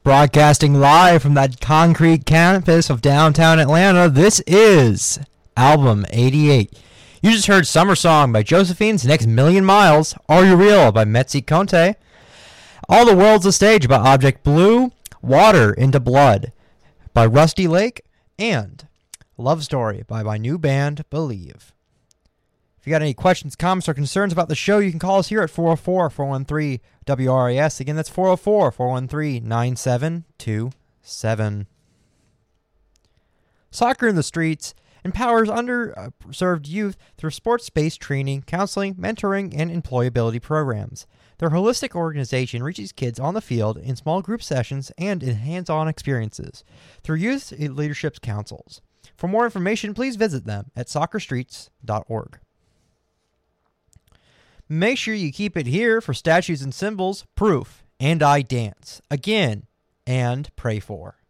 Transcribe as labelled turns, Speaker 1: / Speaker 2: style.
Speaker 1: Broadcasting live from that concrete campus of downtown Atlanta, this is Album 88. You just heard Summer Song by Josephine's Next Million Miles, Are You Real by Metzi Conte, All the World's a Stage by Object Blue, Water into Blood by Rusty Lake, and Love Story by my new band, Believe. If you got any questions, comments, or concerns about the show, you can call us here at 404-413-WRAS. Again, that's 404-413-9727. Soccer in the Streets empowers underserved youth through sports-based training, counseling, mentoring, and employability programs. Their holistic organization reaches kids on the field in small group sessions and in hands-on experiences through youth leadership councils. For more information, please visit them at soccerstreets.org. Make sure you keep it here for Statues and Symbols, Proof, and I Dance. Again, and pray for.